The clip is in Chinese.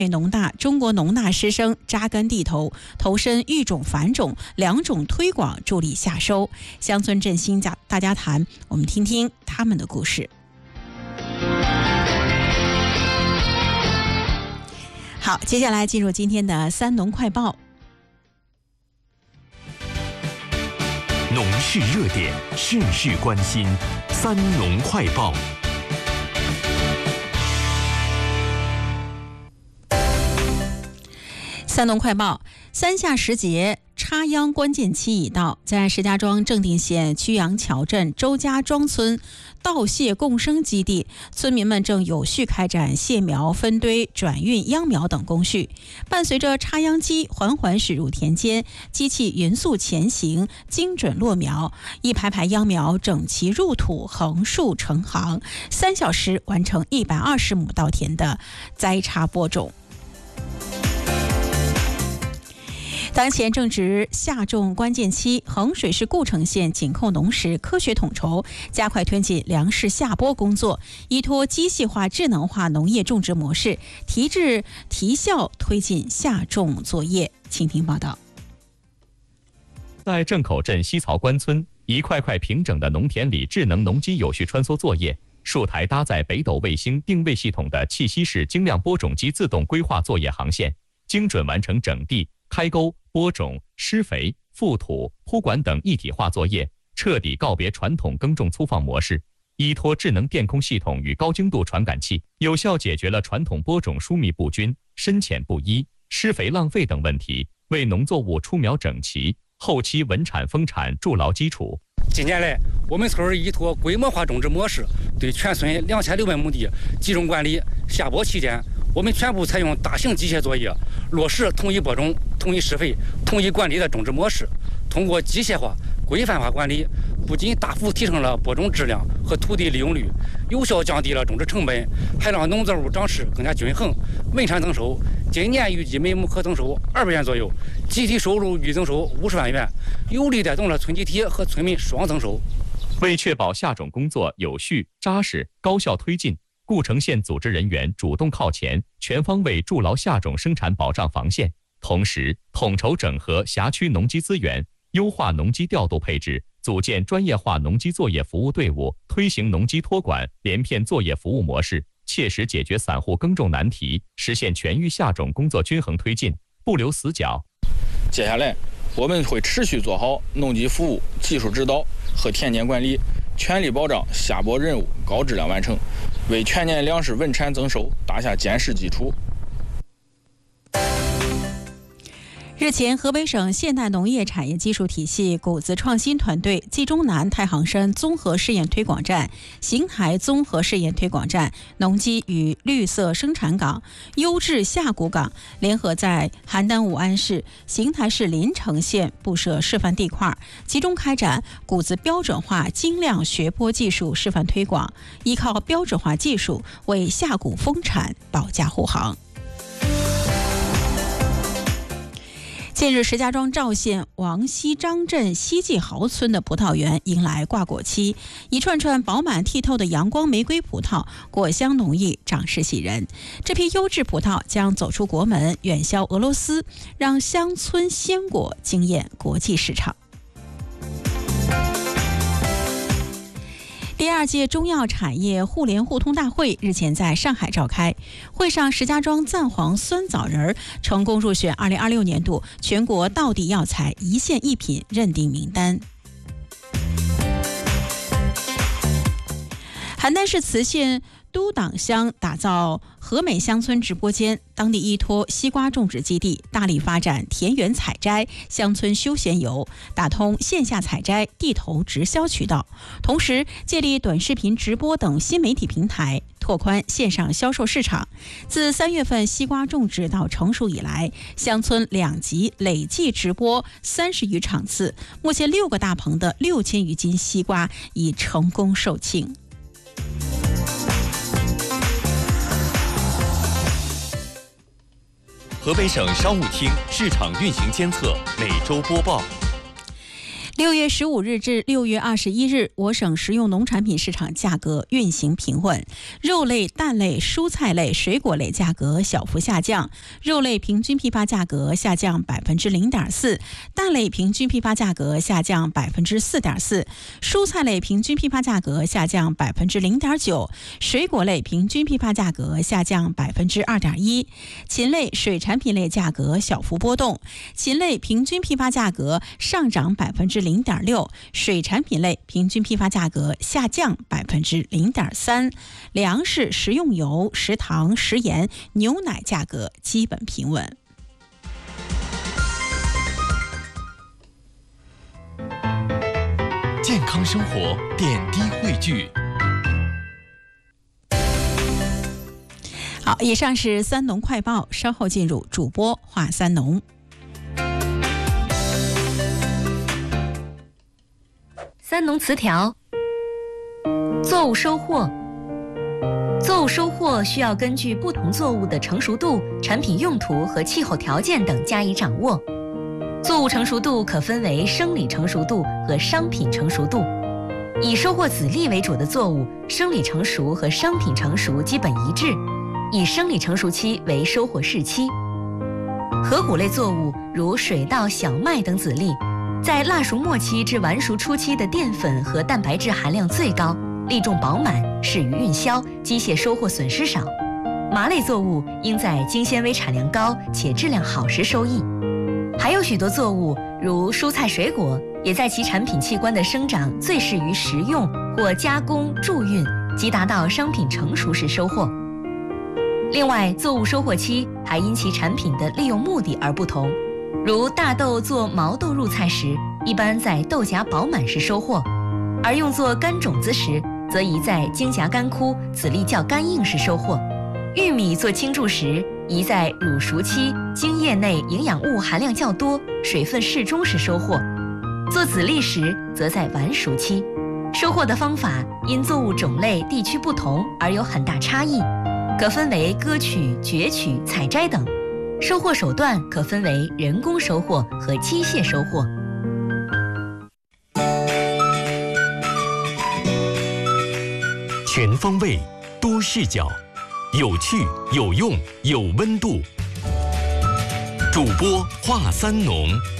农大、中国农大师生扎根地头，投身育种繁种两种推广，助力夏收。乡村振兴大家谈，我们听听他们的故事。好，接下来进入今天的三农快报。 农事热点，事事关心，三农快报。 三农快报，三夏时节插秧关键期已到，在石家庄正定县曲阳桥镇周家庄村稻蟹共生基地，村民们正有序开展蟹苗分堆、转运秧苗等工序。伴随着插秧机缓缓驶入田间，机器匀速前行，精准落苗，一排排秧苗整齐入土，横竖成行，3小时完成120亩稻田的栽插播种。当前正值夏种关键期，衡水市固城县紧扣农时科学统筹，加快推进粮食下播工作，依托机械化、智能化农业种植模式，提质提效推进夏种作业。请听报道。 在镇口镇西曹关村，一块块平整的农田里，智能农机有序穿梭作业。数台搭载北斗卫星定位系统的气息式精量播种机自动规划作业航线，精准完成整地、开沟、播种、施肥、覆土、铺管等一体化作业，彻底告别传统耕种粗放模式。依托智能电控系统与高精度传感器，有效解决了传统播种疏密不均、深浅不一、施肥浪费等问题，为农作物出苗整齐、后期稳产丰产筑牢基础。 近年来，我们村依托规模化种植模式，对全村2600亩地集中管理。下播期间，我们全部采用大型机械作业，落实统一播种、统一施肥、统一管理的种植模式。通过机械化、规范化管理，不仅大幅提升了播种质量和土地利用率，有效降低了种植成本，还让农作物长势更加均衡，稳产增收。今年预计每亩可增收200元左右，集体收入预增收50万元，有力带动了村集体和村民双增收。 为确保夏种工作有序、扎实、高效推进，固城县组织人员主动靠前，全方位筑牢夏种生产保障防线，同时统筹整合辖区农机资源，优化农机调度配置，组建专业化农机作业服务队伍，推行农机托管、连片作业服务模式，切实解决散户耕种难题，实现全域夏种工作均衡推进，不留死角。 接下来，我们会持续做好农机服务、技术指导和田间管理，全力保障下播任务高质量完成，为全年粮食稳产增收打下坚实基础。 日前，河北省现代农业产业技术体系谷子创新团队、冀中南太行山综合试验推广站、邢台综合试验推广站、农机与绿色生产岗、优质下谷岗联合在邯郸武安市、邢台市临城县布设示范地块，集中开展谷子标准化精量学播技术示范推广，依靠标准化技术为下谷丰产保驾护航。近日，石家庄赵县王溪张镇西季豪村的葡萄园迎来挂果期，一串串饱满剔透的阳光玫瑰葡萄，果香浓郁，长势喜人。这批优质葡萄将走出国门，远销俄罗斯，让乡村鲜果惊艳国际市场。第2届中药产业互联互通大会日前在上海召开，会上石家庄赞黄酸枣仁成功入选2026年度全国道地药材一线一品认定名单。邯郸市磁县都党乡打造和美乡村直播间，当地依托西瓜种植基地，大力发展田园采摘、乡村休闲游，打通线下采摘、地头直销渠道，同时借力短视频直播等新媒体平台，拓宽线上销售市场。自3月份西瓜种植到成熟以来，乡村2级累计直播30余场次，目前6个大棚的6000余斤西瓜已成功售罄。 河北省商务厅市场运行监测每周播报。 6月15日至6月21日，我省食用农产品市场价格运行平稳，肉类、蛋类、蔬菜类、水果类价格小幅下降，肉类平均批发价格下降0.4%，蛋类平均批发价格下降4.4%，蔬菜类平均批发价格下降0.9%，水果类平均批发价格下降2.1%，禽类、水产品类价格小幅波动，禽类平均批发价格上涨0.6%，水产品类平均批发价格下降0.3%，粮食、食用油、食糖、食盐、牛奶价格基本平稳。 健康生活点滴汇聚。 好，以上是三农快报，稍后进入主播话三农。 三农词条：作物收获。作物收获需要根据不同作物的成熟度、产品用途和气候条件等加以掌握。作物成熟度可分为生理成熟度和商品成熟度。以收获籽粒为主的作物，生理成熟和商品成熟基本一致，以生理成熟期为收获适期。核谷类作物如水稻、小麦等籽粒，在蜡熟末期至完熟初期的淀粉和蛋白质含量最高，粒重饱满，适于运销，机械收获损失少。麻类作物应在精纤维产量高且质量好时收益。还有许多作物，如蔬菜水果，也在其产品器官的生长最适于食用或加工贮运，即达到商品成熟时收获。另外，作物收获期还因其产品的利用目的而不同。如大豆做毛豆入菜时，一般在豆荚饱满时收获；而用作干种子时，则宜在茎荚干枯、籽粒较干硬时收获。玉米做青贮时，宜在乳熟期、茎叶内营养物含量较多、水分适中时收获；做籽粒时，则在晚熟期。收获的方法因作物种类、地区不同而有很大差异，可分为割取、攫取、采摘等。收获手段可分为人工收获和机械收获。 全方位、多视角，有趣、有用、有温度。主播话三农。